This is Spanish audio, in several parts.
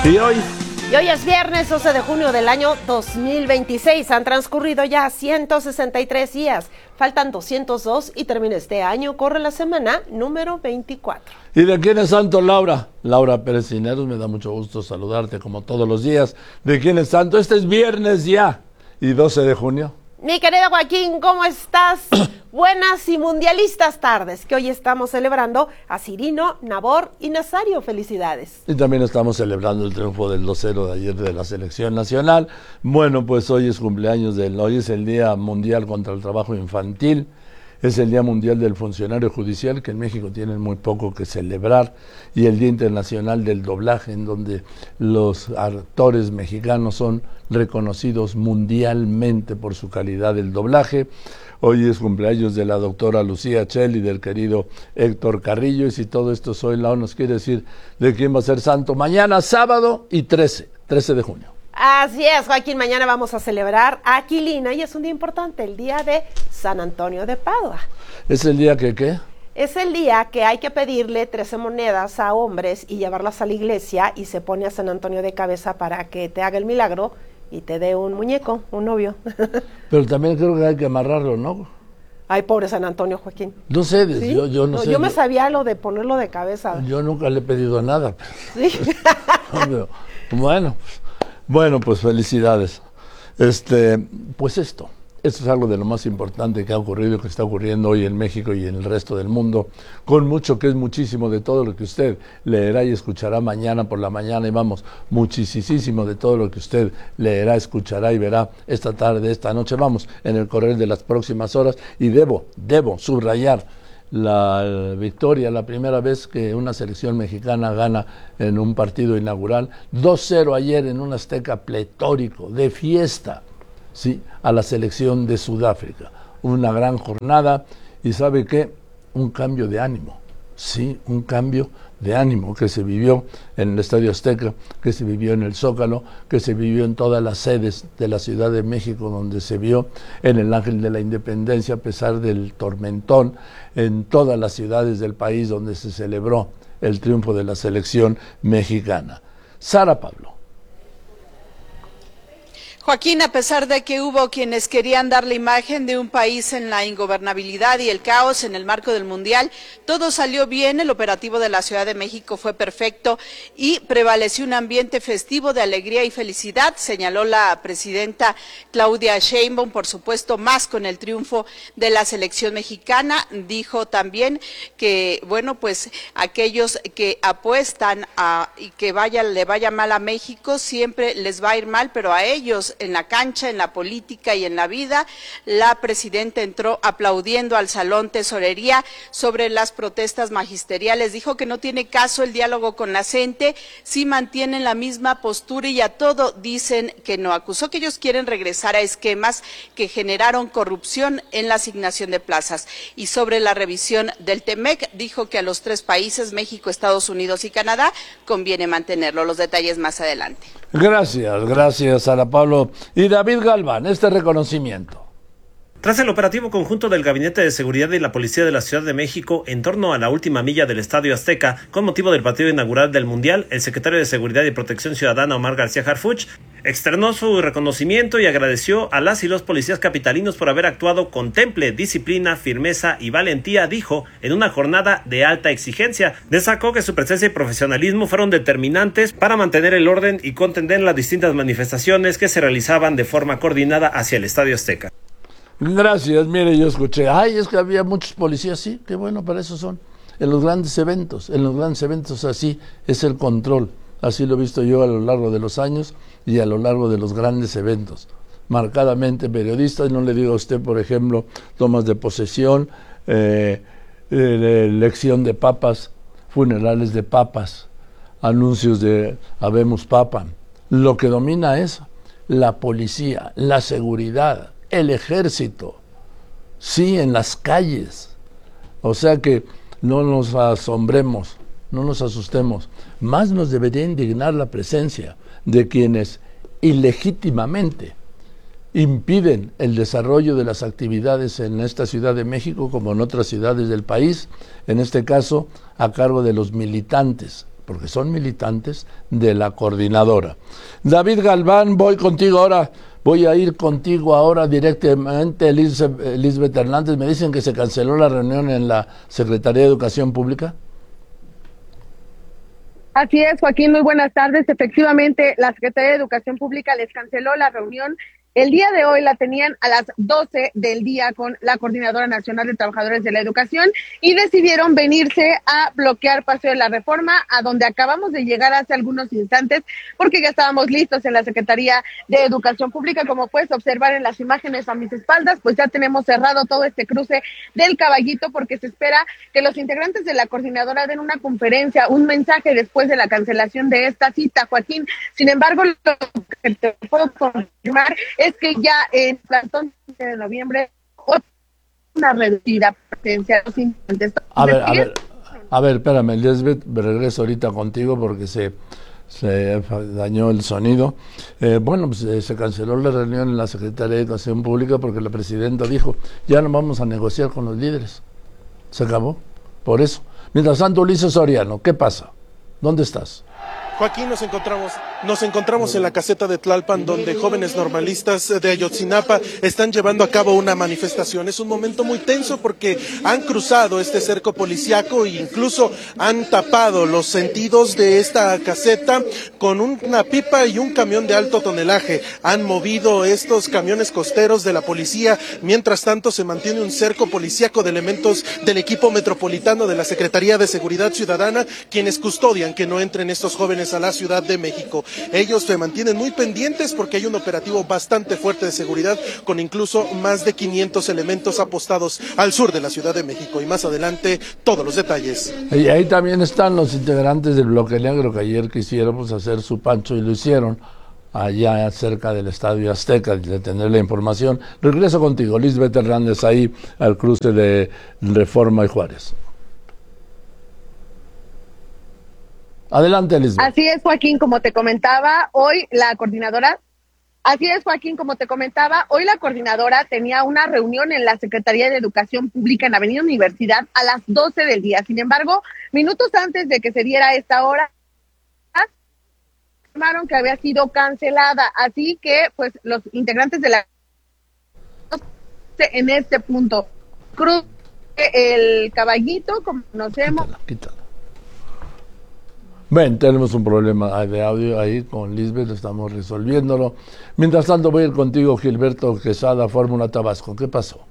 Y hoy es viernes 12 de junio del año 2026. Han transcurrido ya 163 días. Faltan 202 y termina este año. Corre la semana número 24. ¿Y de quién es santo, Laura? Laura Pérez Cineros, me da mucho gusto saludarte como todos los días. ¿De quién es santo? Este es viernes ya. ¿Y 12 de junio? Mi querido Joaquín, ¿cómo estás? Buenas y mundialistas tardes, que hoy estamos celebrando a Cirino, Nabor y Nazario. Felicidades. Y también estamos celebrando el triunfo del 2-0 de ayer de la selección nacional. Bueno, pues hoy es cumpleaños hoy es el Día Mundial contra el Trabajo Infantil. Es el Día Mundial del Funcionario Judicial, que en México tienen muy poco que celebrar, y el Día Internacional del Doblaje, en donde los actores mexicanos son reconocidos mundialmente por su calidad del doblaje. Hoy es cumpleaños de la doctora Lucía Chel y del querido Héctor Carrillo, y si todo esto soy Lau nos quiere decir de quién va a ser santo mañana, sábado y 13 de junio. Así es, Joaquín, mañana vamos a celebrar a Aquilina y es un día importante, el día de San Antonio de Padua. ¿Es el día que qué? Es el día que hay que pedirle 13 monedas a hombres y llevarlas a la iglesia y se pone a San Antonio de cabeza para que te haga el milagro y te dé un muñeco, un novio. Pero también creo que hay que amarrarlo, ¿no? Ay, pobre San Antonio, Joaquín. No sé, ¿Sí? yo no sé. Yo me sabía lo de ponerlo de cabeza. Yo nunca le he pedido nada. Sí. Bueno, pues felicidades. Pues esto es algo de lo más importante que ha ocurrido, que está ocurriendo hoy en México y en el resto del mundo, con mucho que es muchísimo de todo lo que usted leerá y escuchará mañana por la mañana, y vamos, muchísimo de todo lo que usted leerá, escuchará y verá esta tarde, esta noche, vamos, en el correr de las próximas horas, y debo subrayar la victoria, la primera vez que una selección mexicana gana en un partido inaugural, 2-0 ayer en un Azteca pletórico, de fiesta, sí, a la selección de Sudáfrica. Una gran jornada y ¿sabe qué? Un cambio de ánimo, sí, un cambio de ánimo que se vivió en el Estadio Azteca, que se vivió en el Zócalo, que se vivió en todas las sedes de la Ciudad de México, donde se vio en el Ángel de la Independencia, a pesar del tormentón, en todas las ciudades del país donde se celebró el triunfo de la selección mexicana. Sara Pablo. Joaquín, a pesar de que hubo quienes querían dar la imagen de un país en la ingobernabilidad y el caos en el marco del Mundial, todo salió bien, el operativo de la Ciudad de México fue perfecto y prevaleció un ambiente festivo de alegría y felicidad, señaló la presidenta Claudia Sheinbaum, por supuesto más con el triunfo de la selección mexicana. Dijo también que, bueno, pues aquellos que apuestan y que le vaya mal a México, siempre les va a ir mal, pero a ellos en la cancha, en la política y en la vida. La presidenta entró aplaudiendo al Salón Tesorería sobre las protestas magisteriales. Dijo que no tiene caso el diálogo con la gente si mantienen la misma postura y a todo dicen que no. Acusó que ellos quieren regresar a esquemas que generaron corrupción en la asignación de plazas. Y sobre la revisión del TEMEC, dijo que a los 3 países, México, Estados Unidos y Canadá, conviene mantenerlo. Los detalles más adelante. Gracias, Sara Pablo. Y David Galván, este reconocimiento. Tras el operativo conjunto del Gabinete de Seguridad y la Policía de la Ciudad de México en torno a la última milla del Estadio Azteca con motivo del partido inaugural del Mundial, el secretario de Seguridad y Protección Ciudadana, Omar García Harfuch, externó su reconocimiento y agradeció a las y los policías capitalinos por haber actuado con temple, disciplina, firmeza y valentía, dijo, en una jornada de alta exigencia. Destacó que su presencia y profesionalismo fueron determinantes para mantener el orden y contener las distintas manifestaciones que se realizaban de forma coordinada hacia el Estadio Azteca. Gracias, mire, yo escuché, es que había muchos policías, sí, qué bueno, para eso son. En los grandes eventos así es el control, así lo he visto yo a lo largo de los años y a lo largo de los grandes eventos. Marcadamente periodistas, no le digo a usted, por ejemplo, tomas de posesión, elección de papas, funerales de papas, anuncios de Habemus Papam. Lo que domina es la policía, la seguridad, el ejército, sí, en las calles. O sea que no nos asombremos, no nos asustemos. Más nos debería indignar la presencia de quienes ilegítimamente impiden el desarrollo de las actividades en esta Ciudad de México como en otras ciudades del país, en este caso a cargo de los militantes porque son militantes de la coordinadora. David Galván, voy a ir contigo ahora directamente. Lisbeth Hernández, me dicen que se canceló la reunión en la Secretaría de Educación Pública. Así es, Joaquín, muy buenas tardes. Efectivamente, la Secretaría de Educación Pública les canceló la reunión. El día de hoy la tenían a las 12 del día con la Coordinadora Nacional de Trabajadores de la Educación y decidieron venirse a bloquear Paseo de la Reforma, a donde acabamos de llegar hace algunos instantes, porque ya estábamos listos en la Secretaría de Educación Pública. Como puedes observar en las imágenes a mis espaldas, pues ya tenemos cerrado todo este cruce del Caballito, porque se espera que los integrantes de la coordinadora den una conferencia, un mensaje después de la cancelación de esta cita, Joaquín. Sin embargo, lo que te puedo confirmar es que ya en plantón de noviembre una reducida presencia. A ver, espérame, Lisbeth, me regreso ahorita contigo porque se dañó el sonido. Se canceló la reunión en la Secretaría de Educación Pública porque la presidenta dijo, ya no vamos a negociar con los líderes. Se acabó, por eso. Mientras tanto, Ulises Soriano, ¿qué pasa? ¿Dónde estás? Joaquín, nos encontramos en la caseta de Tlalpan, donde jóvenes normalistas de Ayotzinapa están llevando a cabo una manifestación. Es un momento muy tenso porque han cruzado este cerco policiaco e incluso han tapado los sentidos de esta caseta con una pipa y un camión de alto tonelaje. Han movido estos camiones costeros de la policía. Mientras tanto, se mantiene un cerco policiaco de elementos del equipo metropolitano de la Secretaría de Seguridad Ciudadana, quienes custodian que no entren estos jóvenes a la Ciudad de México. Ellos se mantienen muy pendientes porque hay un operativo bastante fuerte de seguridad con incluso más de 500 elementos apostados al sur de la Ciudad de México. Y más adelante, todos los detalles. Y ahí también están los integrantes del Bloque Negro que ayer quisieron hacer su pancho y lo hicieron allá cerca del Estadio Azteca, de tener la información. Regreso contigo, Lisbeth Hernández, ahí al cruce de Reforma y Juárez. Adelante, Elizabeth. Así es, Joaquín, como te comentaba, hoy la coordinadora tenía una reunión en la Secretaría de Educación Pública en Avenida Universidad a las 12 del día. Sin embargo, minutos antes de que se diera esta hora, informaron que había sido cancelada. Así que, pues, los integrantes de la en este punto cruce el Caballito, como conocemos. Quítala. Ven, tenemos un problema de audio ahí con Lisbeth, estamos resolviéndolo. Mientras tanto, voy a ir contigo, Gilberto Quesada, Fórmula Tabasco. ¿Qué pasó?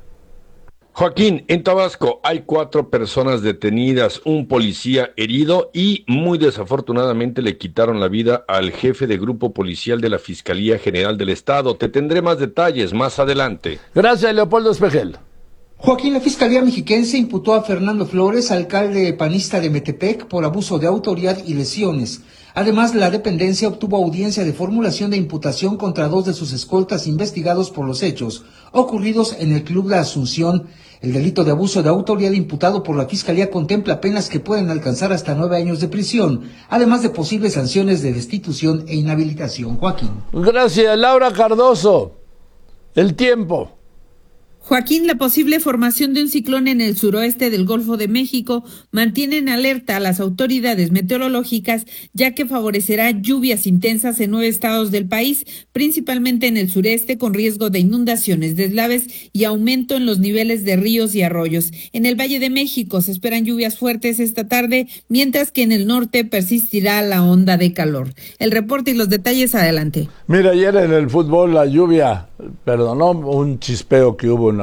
Joaquín, en Tabasco hay 4 personas detenidas, un policía herido y muy desafortunadamente le quitaron la vida al jefe de grupo policial de la Fiscalía General del Estado. Te tendré más detalles más adelante. Gracias, Leopoldo Espejel. Joaquín, la Fiscalía Mexiquense imputó a Fernando Flores, alcalde panista de Metepec, por abuso de autoridad y lesiones. Además, la dependencia obtuvo audiencia de formulación de imputación contra 2 de sus escoltas investigados por los hechos ocurridos en el Club La Asunción. El delito de abuso de autoridad imputado por la Fiscalía contempla penas que pueden alcanzar hasta 9 años de prisión, además de posibles sanciones de destitución e inhabilitación. Joaquín. Gracias, Laura Cardoso. El tiempo. Joaquín, la posible formación de un ciclón en el suroeste del Golfo de México mantiene en alerta a las autoridades meteorológicas, ya que favorecerá lluvias intensas en 9 estados del país, principalmente en el sureste, con riesgo de inundaciones, deslaves y aumento en los niveles de ríos y arroyos. En el Valle de México se esperan lluvias fuertes esta tarde, mientras que en el norte persistirá la onda de calor. El reporte y los detalles adelante. Mira, ayer en el fútbol la lluvia perdonó un chispeo que hubo en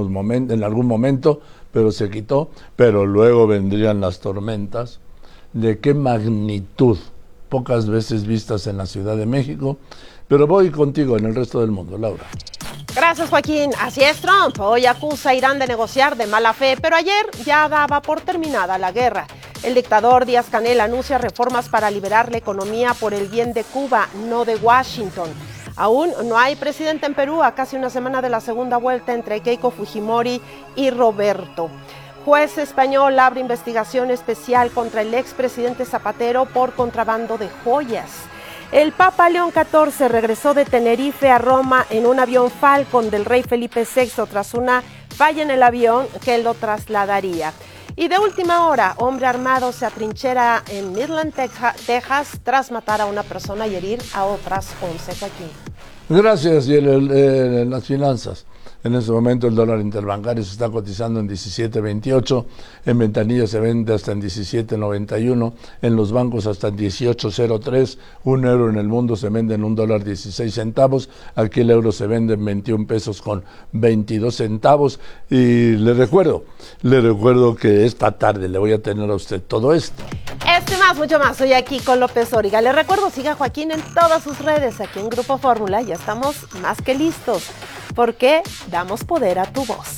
algún momento, pero se quitó, pero luego vendrían las tormentas. ¿De qué magnitud? Pocas veces vistas en la Ciudad de México, pero voy contigo en el resto del mundo, Laura. Gracias, Joaquín. Así es, Trump hoy acusa a Irán de negociar de mala fe, pero ayer ya daba por terminada la guerra. El dictador Díaz-Canel anuncia reformas para liberar la economía por el bien de Cuba, no de Washington. Aún no hay presidente en Perú a casi una semana de la segunda vuelta entre Keiko Fujimori y Roberto. Juez español abre investigación especial contra el expresidente Zapatero por contrabando de joyas. El Papa León XIV regresó de Tenerife a Roma en un avión Falcon del rey Felipe VI tras una falla en el avión que lo trasladaría. Y de última hora, hombre armado se atrinchera en Midland, Texas, tras matar a una persona y herir a otras 11, Joaquín. Gracias. Y las finanzas. En este momento el dólar interbancario se está cotizando en 17.28, en ventanilla se vende hasta en 17.91, en los bancos hasta en 18.03, un euro en el mundo se vende en $1.16, aquí el euro se vende en 21 pesos con 22 centavos. Y le recuerdo que esta tarde le voy a tener a usted todo esto. Más, mucho más, soy aquí con López Dóriga. Le recuerdo, siga a Joaquín en todas sus redes, aquí en Grupo Fórmula, ya estamos más que listos, porque damos poder a tu voz.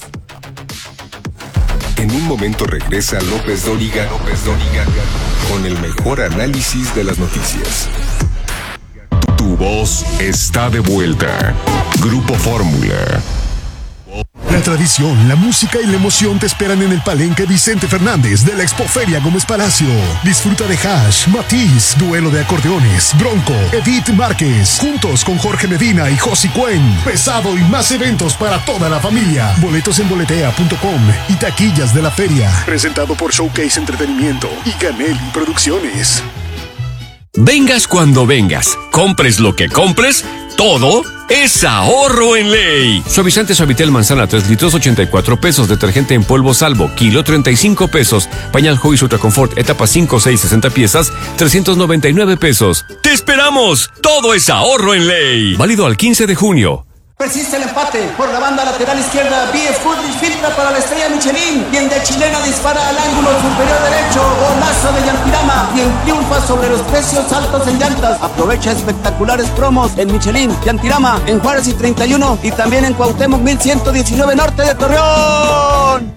En un momento regresa López Dóriga con el mejor análisis de las noticias. Tu voz está de vuelta. Grupo Fórmula. La tradición, la música y la emoción te esperan en el Palenque Vicente Fernández de la Expoferia Gómez Palacio. Disfruta de Hash, Matiz, Duelo de Acordeones, Bronco, Edith Márquez, juntos con Jorge Medina y Josi Cuen. Pesado y más eventos para toda la familia. Boletos en boletea.com y taquillas de la feria. Presentado por Showcase Entretenimiento y Canelli Producciones. Vengas cuando vengas, compres lo que compres, todo es ahorro en ley. Suavizante Suavitel Manzana 3 litros 84 pesos. Detergente en polvo Salvo kilo 35 pesos. Pañal Huggies Ultra Confort etapa 5, 6, 60 piezas 399 pesos. ¡Te esperamos! Todo es ahorro en ley. Válido al 15 de junio. Persiste el empate. Por la banda lateral izquierda, BF Goodrich filtra para la estrella Michelin. Bien de chilena dispara al ángulo superior derecho. Golazo de Yantirama. Bien triunfa sobre los precios altos en llantas. Aprovecha espectaculares promos en Michelin, Yantirama, en Juárez y 31. Y también en Cuauhtémoc 1119 Norte de Torreón.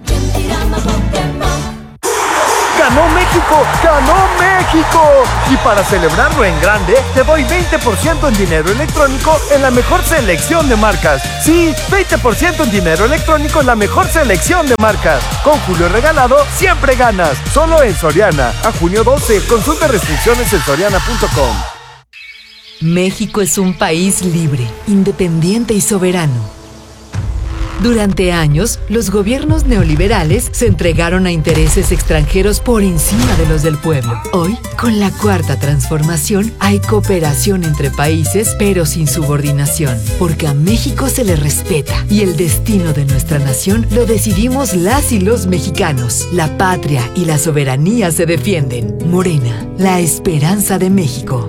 ¡Ganó México! ¡Ganó México! Y para celebrarlo en grande, te doy 20% en dinero electrónico en la mejor selección de marcas. Sí, 20% en dinero electrónico en la mejor selección de marcas. Con Julio Regalado, siempre ganas. Solo en Soriana. A junio 12, consulta restricciones en soriana.com. México es un país libre, independiente y soberano. Durante años, los gobiernos neoliberales se entregaron a intereses extranjeros por encima de los del pueblo. Hoy, con la Cuarta Transformación, hay cooperación entre países, pero sin subordinación, porque a México se le respeta y el destino de nuestra nación lo decidimos las y los mexicanos. La patria y la soberanía se defienden. Morena, la esperanza de México.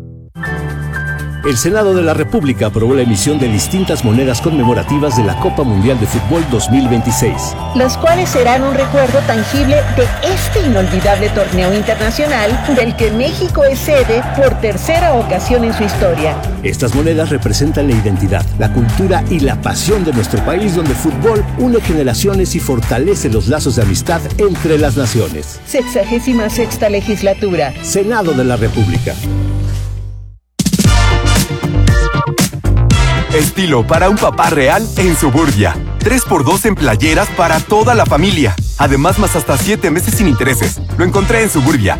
El Senado de la República aprobó la emisión de distintas monedas conmemorativas de la Copa Mundial de Fútbol 2026. Las cuales serán un recuerdo tangible de este inolvidable torneo internacional del que México es sede por tercera ocasión en su historia. Estas monedas representan la identidad, la cultura y la pasión de nuestro país, donde el fútbol une generaciones y fortalece los lazos de amistad entre las naciones. 66ª legislatura. Senado de la República. Estilo para un papá real en Suburbia. 3x2 en playeras para toda la familia. Además, más hasta 7 meses sin intereses. Lo encontré en Suburbia.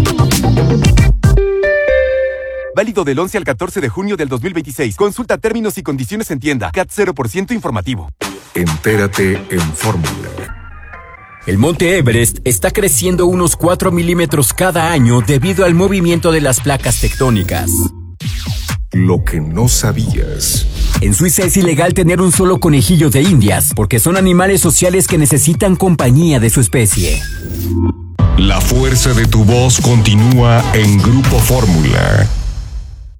Válido del 11 al 14 de junio del 2026. Consulta términos y condiciones en tienda. CAT 0% informativo. Entérate en Fórmula. El monte Everest está creciendo unos 4 milímetros cada año debido al movimiento de las placas tectónicas. Lo que no sabías. En Suiza es ilegal tener un solo conejillo de indias, porque son animales sociales que necesitan compañía de su especie. La fuerza de tu voz continúa en Grupo Fórmula.